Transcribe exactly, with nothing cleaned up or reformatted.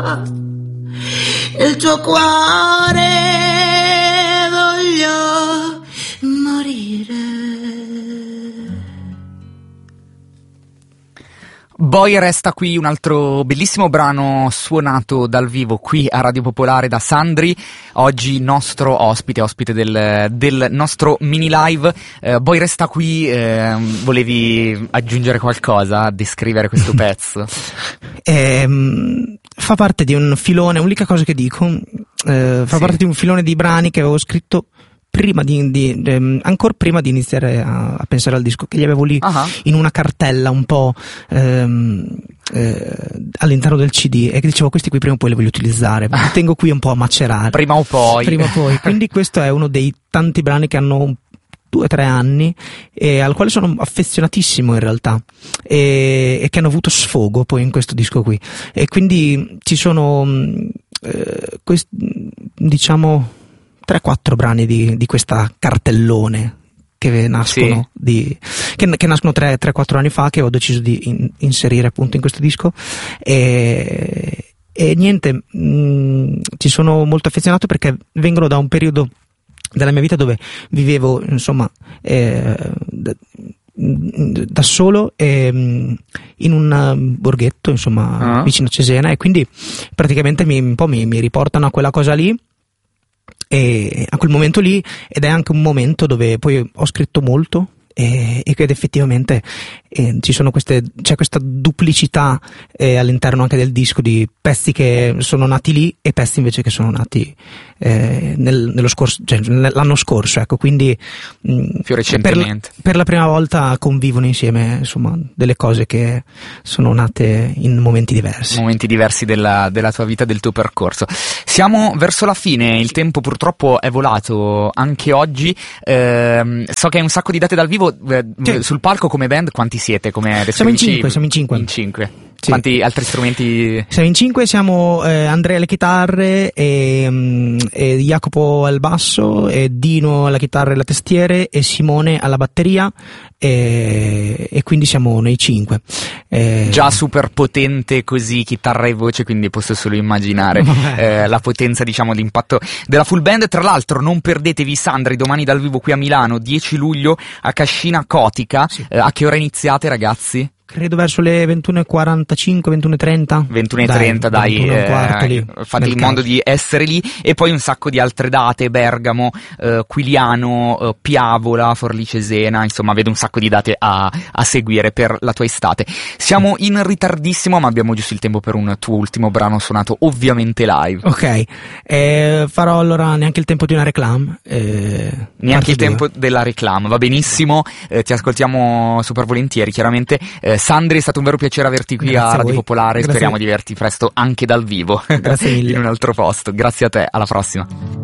il tuo cuore voglio morire. Boy resta qui, un altro bellissimo brano suonato dal vivo qui a Radio Popolare da Sandri, oggi nostro ospite, ospite del, del nostro mini live. eh, Boy resta qui, eh, volevi aggiungere qualcosa a descrivere questo pezzo? Eh, fa parte di un filone, l'unica cosa che dico, eh, fa Sì. parte di un filone di brani che avevo scritto prima di, di ehm, ancora prima di iniziare a, a pensare al disco, che li avevo lì uh-huh. in una cartella un po' ehm, eh, all'interno del C D, e che dicevo questi qui prima o poi li voglio utilizzare, li tengo qui un po' a macerare Prima o poi prima o poi quindi questo è uno dei tanti brani che hanno un due o tre anni e al quale sono affezionatissimo in realtà, e, e che hanno avuto sfogo poi in questo disco qui, e quindi ci sono eh, quest, diciamo tre quattro brani di, di questa cartellone che nascono Sì. di, che, che nascono tre quattro anni fa, che ho deciso di in, inserire appunto in questo disco, e, e niente, mh, ci sono molto affezionato perché vengono da un periodo della mia vita dove vivevo insomma eh, da, da solo eh, in un borghetto insomma uh-huh. vicino a Cesena, e quindi praticamente mi, un po' mi, mi riportano a quella cosa lì, e a quel momento lì, ed è anche un momento dove poi ho scritto molto e, e che effettivamente eh, ci sono queste, c'è questa duplicità eh, all'interno anche del disco, di pezzi che sono nati lì e pezzi invece che sono nati eh, nel, nello scorso, cioè l'anno scorso, ecco, quindi mh, più recentemente per, per la prima volta convivono insieme insomma delle cose che sono nate in momenti diversi momenti diversi della, della tua vita, del tuo percorso. Siamo verso la fine, il tempo purtroppo è volato anche oggi. Eh, so che hai un sacco di date dal vivo, eh, sì. Sul palco come band quanti siete? Come siamo in cinque, siamo in cinque. In cinque. Sì. Quanti altri strumenti? Siamo in cinque, siamo eh, Andrea alle chitarre, e, um, e Jacopo al basso, e Dino alla chitarra e alla tastiere, e Simone alla batteria, e, e quindi siamo noi cinque. Eh, Già super potente così, chitarra e voce, quindi posso solo immaginare eh, la potenza, diciamo, l'impatto della full band. Tra l'altro non perdetevi Sandri domani dal vivo qui a Milano, dieci luglio a Cascina Cotica. Sì. Eh, a che ora iniziate, ragazzi? Credo verso le ventuno e quarantacinque, ventuno e trenta. ventuno e trenta, dai, dai eh, quarto, lì, fate il modo di essere lì. E poi un sacco di altre date: Bergamo, eh, Quiliano, eh, Piavola, Forlì Cesena, insomma vedo un sacco di date a, a seguire per la tua estate. Siamo in ritardissimo, ma abbiamo giusto il tempo per un tuo ultimo brano suonato ovviamente live. Ok, eh, farò allora neanche il tempo di una reclame. Eh, neanche il due. tempo della reclame, va benissimo, eh, ti ascoltiamo super volentieri, chiaramente. Eh, Sandri, è stato un vero piacere averti qui Grazie a Radio Popolare. Grazie. Speriamo di averti presto anche dal vivo. Grazie mille. In un altro posto. Grazie a te, alla prossima.